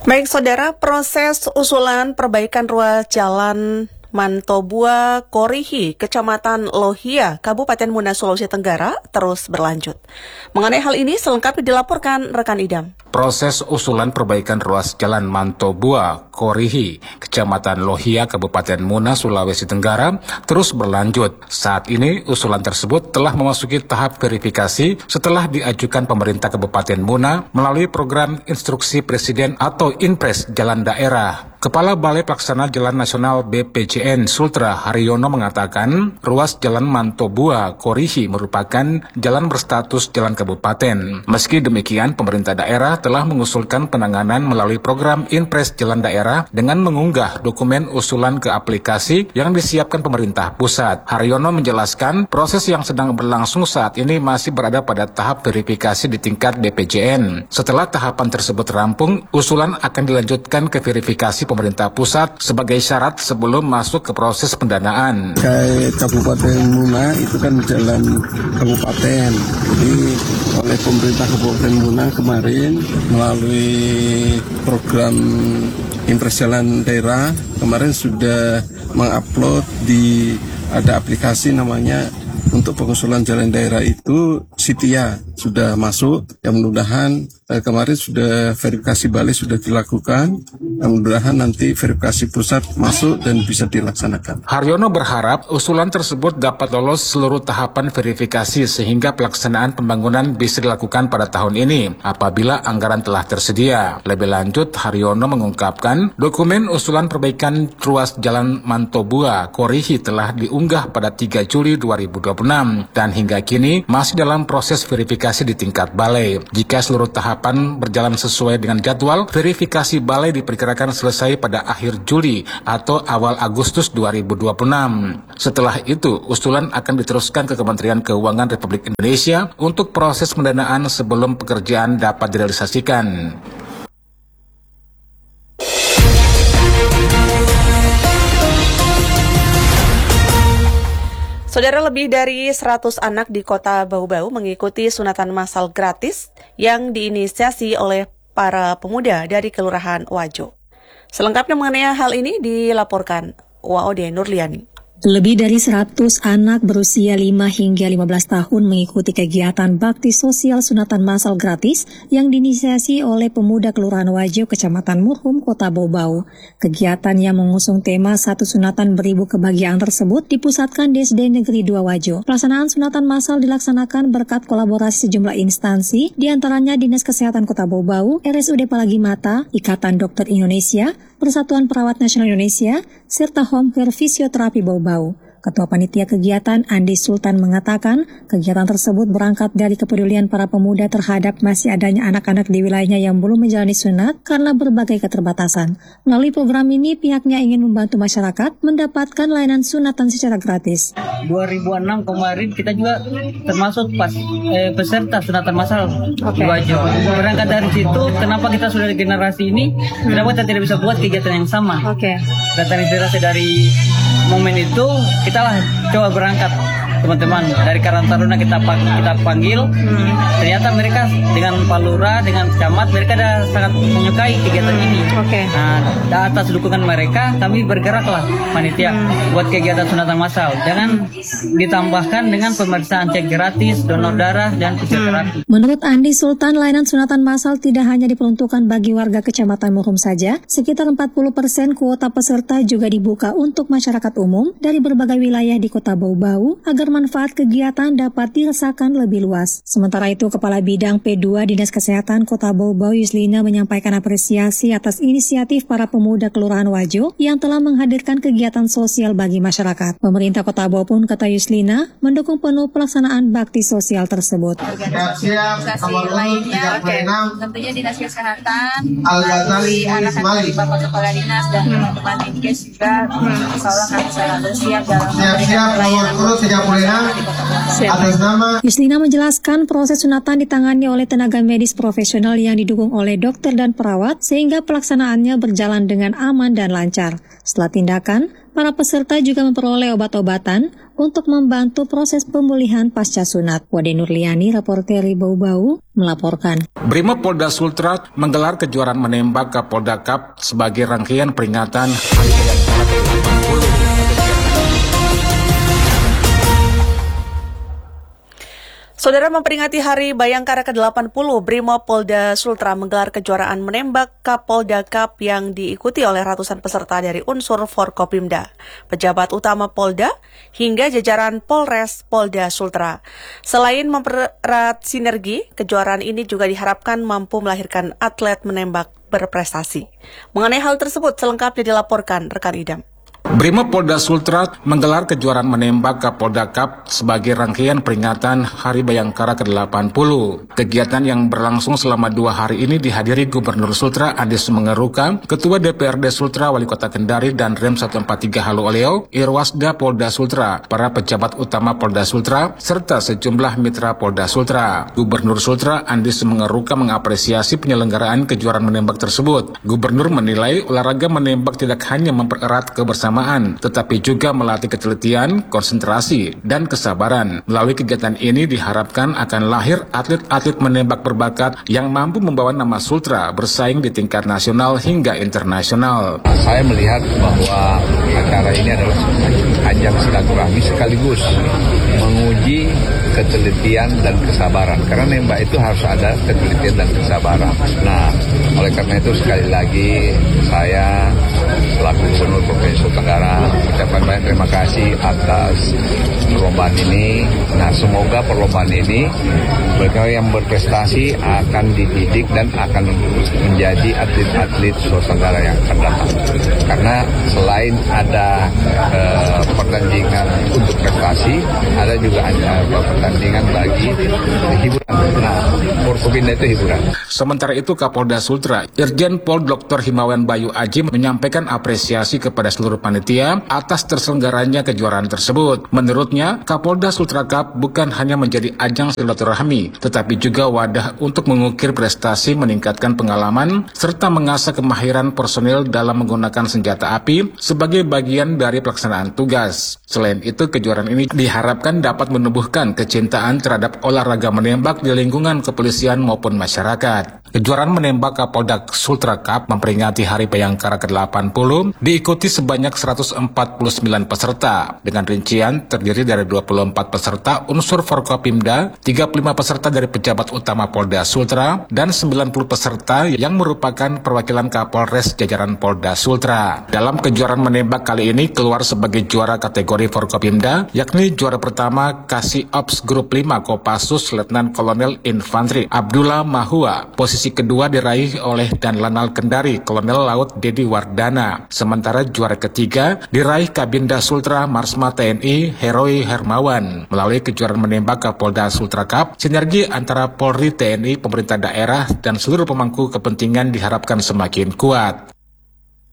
Baik saudara, proses usulan perbaikan ruas jalan Mantobua Korihi, Kecamatan Lohia, Kabupaten Muna, Sulawesi Tenggara terus berlanjut. Mengenai hal ini selengkapnya dilaporkan rekan Idam. Proses usulan perbaikan ruas jalan Mantobua Korihi, Kecamatan Lohia, Kabupaten Muna, Sulawesi Tenggara terus berlanjut. Saat ini usulan tersebut telah memasuki tahap verifikasi setelah diajukan pemerintah Kabupaten Muna melalui program instruksi Presiden atau Inpres Jalan Daerah. Kepala Balai Pelaksana Jalan Nasional BPJN Sultra Haryono mengatakan ruas jalan Mantobua Korihi merupakan jalan berstatus jalan kabupaten. Meski demikian, pemerintah daerah telah mengusulkan penanganan melalui program Inpres Jalan Daerah dengan mengunggah dokumen usulan ke aplikasi yang disiapkan pemerintah pusat. Haryono menjelaskan proses yang sedang berlangsung saat ini masih berada pada tahap verifikasi di tingkat BPJN. Setelah tahapan tersebut rampung, usulan akan dilanjutkan ke verifikasi pemerintah pusat sebagai syarat sebelum masuk ke proses pendanaan. Kayak Kabupaten Muna itu kan jalan kabupaten, jadi oleh pemerintah Kabupaten Muna kemarin melalui program Inpres Jalan Daerah kemarin sudah mengupload di ada aplikasi namanya untuk pengusulan jalan daerah itu Sitia sudah masuk. Yang mudah-mudahan kemarin sudah verifikasi balik sudah dilakukan. Yang mudah-mudahan nanti verifikasi pusat masuk dan bisa dilaksanakan. Haryono berharap usulan tersebut dapat lolos seluruh tahapan verifikasi sehingga pelaksanaan pembangunan bisa dilakukan pada tahun ini apabila anggaran telah tersedia. Lebih lanjut, Haryono mengungkapkan dokumen usulan perbaikan ruas jalan Mantobua Korihi telah diunggah pada 3 Juli 2026 dan hingga kini masih dalam proses verifikasi di tingkat balai. Jika seluruh tahapan berjalan sesuai dengan jadwal, verifikasi balai diperkirakan selesai pada akhir Juli atau awal Agustus 2026. Setelah itu, usulan akan diteruskan ke Kementerian Keuangan Republik Indonesia untuk proses pendanaan sebelum pekerjaan dapat direalisasikan. Saudara, lebih dari 100 anak di kota Bau-Bau mengikuti sunatan massal gratis yang diinisiasi oleh para pemuda dari Kelurahan Wajo. Selengkapnya mengenai hal ini dilaporkan Waode Nurliani. Lebih dari 100 anak berusia 5 hingga 15 tahun mengikuti kegiatan bakti sosial sunatan massal gratis yang diinisiasi oleh pemuda Kelurahan Wajo, Kecamatan Murhum, Kota Bau-Bau. Kegiatan yang mengusung tema satu sunatan beribu kebahagiaan tersebut dipusatkan di SD Negeri 2 Wajo. Pelaksanaan sunatan massal dilaksanakan berkat kolaborasi sejumlah instansi, diantaranya Dinas Kesehatan Kota Bau-Bau, RSUD Palagi Mata, Ikatan Dokter Indonesia, Persatuan Perawat Nasional Indonesia, serta Home Care Fisioterapi Bau-Bau. Ketua Panitia Kegiatan Andi Sultan mengatakan kegiatan tersebut berangkat dari kepedulian para pemuda terhadap masih adanya anak-anak di wilayahnya yang belum menjalani sunat karena berbagai keterbatasan. Melalui program ini pihaknya ingin membantu masyarakat mendapatkan layanan sunatan secara gratis. 2006 kemarin kita juga termasuk peserta sunatan massal di Wajo. Berangkat dari situ, kenapa kita sudah di generasi ini, kenapa kita tidak bisa buat kegiatan yang sama? Dan terinspirasi dari momen itu, kita lah coba berangkat teman-teman dari Karang Taruna kita panggil. Ternyata mereka dengan Pak Lurah, dengan camat, mereka dah sangat menyukai kegiatan ini. Nah, atas dukungan mereka kami bergeraklah panitia buat kegiatan sunatan massal. Jangan ditambahkan dengan pemeriksaan cek gratis, donor darah dan fisioterapi. Menurut Andi Sultan, layanan sunatan massal tidak hanya diperuntukkan bagi warga Kecamatan Murhum saja, sekitar 40% kuota peserta juga dibuka untuk masyarakat umum dari berbagai wilayah di Kota Bau-Bau agar manfaat kegiatan dapat dirasakan lebih luas. Sementara itu, Kepala Bidang P2 Dinas Kesehatan Kota Bau-Bau Yuslina menyampaikan apresiasi atas inisiatif para pemuda Kelurahan Wajo yang telah menghadirkan kegiatan sosial bagi masyarakat. Pemerintah Kota Bau pun, kata Yuslina, mendukung penuh pelaksanaan bakti sosial tersebut. Organisasi lainnya, tentunya Dinas Kesehatan, melalui arahan dari Bapak Kepala Dinas dan teman-teman Dinkes juga, insya Allah kami selalu siap dalam memberikan pelayanan. Yuslina menjelaskan proses sunatan ditangani oleh tenaga medis profesional yang didukung oleh dokter dan perawat sehingga pelaksanaannya berjalan dengan aman dan lancar. Setelah tindakan, Para peserta juga memperoleh obat-obatan untuk membantu proses pemulihan pasca sunat. Wade Nurliani, reporter Bau-Bau, melaporkan. Brimob Polda Sultra menggelar kejuaraan menembak Kapolda Cup sebagai rangkaian peringatan Saudara, memperingati Hari Bayangkara ke-80, Brimob Polda Sultra menggelar kejuaraan menembak Kapolda Cup yang diikuti oleh ratusan peserta dari unsur Forkopimda, pejabat utama Polda, hingga jajaran Polres Polda Sultra. Selain mempererat sinergi, kejuaraan ini juga diharapkan mampu melahirkan atlet menembak berprestasi. Mengenai hal tersebut, selengkapnya dilaporkan rekan Idam. Brimob Polda Sultra menggelar kejuaraan menembak Kapolda Cup sebagai rangkaian peringatan Hari Bayangkara ke-80. Kegiatan yang berlangsung selama 2 hari ini dihadiri Gubernur Sultra Adi Sumengeruka, Ketua DPRD Sultra Wali Kota Kendari dan Rem 143 Halu Oleo, Irwasda Polda Sultra, para pejabat utama Polda Sultra, serta sejumlah mitra Polda Sultra. Gubernur Sultra Adi Sumengeruka mengapresiasi penyelenggaraan kejuaraan menembak tersebut. Gubernur menilai olahraga menembak tidak hanya mempererat kebersamaan, tetapi juga melatih ketelitian, konsentrasi, dan kesabaran. Melalui kegiatan ini diharapkan akan lahir atlet-atlet menembak berbakat yang mampu membawa nama Sultra bersaing di tingkat nasional hingga internasional. Saya melihat bahwa acara ini adalah ajang silaturahmi sekaligus menguji ketelitian dan kesabaran. Karena nembak itu harus ada ketelitian dan kesabaran. Nah, oleh karena itu sekali lagi saya selaku Gubernur Provinsi Sultra Tenggara ucapkan banyak terima kasih atas perlombaan ini. Nah, semoga perlombaan ini mereka yang berprestasi akan dididik dan akan menjadi atlet-atlet Sulawesi Tenggara yang akan datang. Karena selain ada pertandingan untuk prestasi, ada juga pertandingan bagi hiburan. Nah, Forkopimda itu hiburan. Sementara itu, Kapolda Sultra, Irjen Pol Dr. Himawan Bayu Aji menyampaikan apresiasi kepada seluruh panitia atas terselenggaranya kejuaraan tersebut. Menurutnya, Kapolda Sultra Cup bukan hanya menjadi ajang silaturahmi, tetapi juga wadah untuk mengukir prestasi, meningkatkan pengalaman, serta mengasah kemahiran personil dalam menggunakan senjata api sebagai bagian dari pelaksanaan tugas. Selain itu, kejuaraan ini diharapkan dapat menumbuhkan kecintaan terhadap olahraga menembak di lingkungan kepolisian maupun masyarakat. Kejuaraan menembak Kapolda Sultra Cup memperingati Hari Bayangkara ke-80 diikuti sebanyak 149 peserta, dengan rincian terdiri dari 24 peserta unsur Forkopimda, 35 peserta dari pejabat utama Polda Sultra, dan 90 peserta yang merupakan perwakilan Kapolres jajaran Polda Sultra. Dalam kejuaraan menembak kali ini keluar sebagai juara kategori Forkopimda, yakni juara pertama Kasih Ops Grup 5 Kopassus Letnan Kolonel Infantri Abdullah Mahua. Posisi kedua diraih oleh Danlanal Kendari Kolonel Laut Dedi Wardana. Sementara juara ketiga diraih Kabinda Sultra Marsma TNI Heroi Hermawan. Melalui kejuaraan menembak Kapolda Sultra Cup, sinergi antara Polri, TNI, pemerintah daerah, dan seluruh pemangku kepentingan diharapkan semakin kuat.